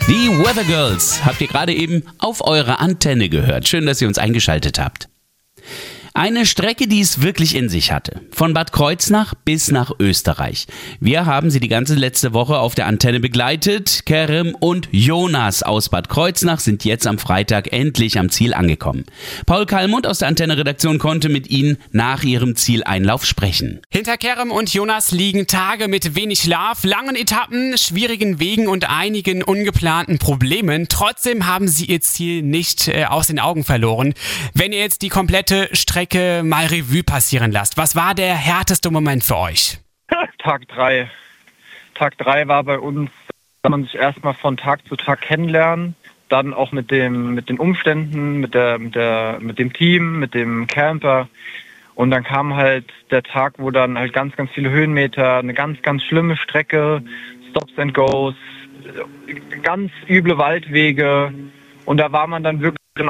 Die Weather Girls habt ihr gerade eben auf eurer Antenne gehört. Schön, dass ihr uns eingeschaltet habt. Eine Strecke, die es wirklich in sich hatte. Von Bad Kreuznach bis nach Österreich. Wir haben sie die ganze letzte Woche auf der Antenne begleitet. Kerem und Jonas aus Bad Kreuznach sind jetzt am Freitag endlich am Ziel angekommen. Paul Kallmund aus der Antenne-Redaktion konnte mit ihnen nach ihrem Zieleinlauf sprechen. Hinter Kerem und Jonas liegen Tage mit wenig Schlaf, langen Etappen, schwierigen Wegen und einigen ungeplanten Problemen. Trotzdem haben sie ihr Ziel nicht aus den Augen verloren. Wenn ihr jetzt die komplette Strecke mal Revue passieren lasst, was war der härteste Moment für euch? Tag 3. Tag 3 war bei uns, dass man sich erstmal von Tag zu Tag kennenlernen, dann auch mit den Umständen, mit dem Team, mit dem Camper. Und dann kam halt der Tag, wo dann halt ganz, ganz viele Höhenmeter, eine ganz, ganz schlimme Strecke, Stops and Goes, ganz üble Waldwege. Und da war man dann wirklich